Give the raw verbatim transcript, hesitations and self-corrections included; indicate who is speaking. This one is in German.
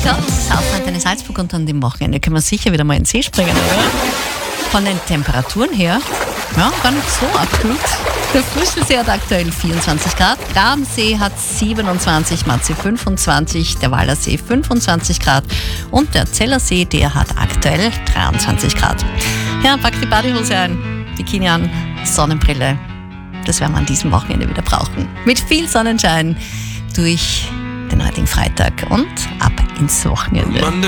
Speaker 1: Ja, Southland in Salzburg und an dem Wochenende können wir sicher wieder mal in den See springen, oder? Von den Temperaturen her, ja, gar nicht so akut. Der Frischelsee hat aktuell vierundzwanzig Grad, Gramsee hat siebenundzwanzig, Matze fünfundzwanzig, der Wallersee fünfundzwanzig Grad und der Zellersee, der hat aktuell dreiundzwanzig Grad. Ja, pack die Badehose ein, Bikini an, Sonnenbrille. Das werden wir an diesem Wochenende wieder brauchen. Mit viel Sonnenschein durch den heutigen Freitag und ab ins Wochenende.